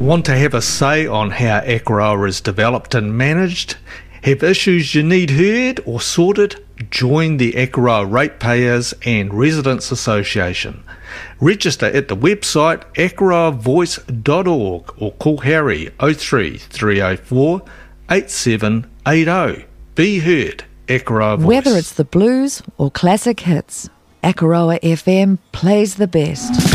Want to have a say on how Akaroa is developed and managed? Have issues you need heard or sorted? Join the Akaroa Ratepayers and Residents Association. Register at the website akaroavoice.org or call Harry 03 304 8780. Be heard, Akaroa Voice. Whether it's the blues or classic hits, Akaroa FM plays the best.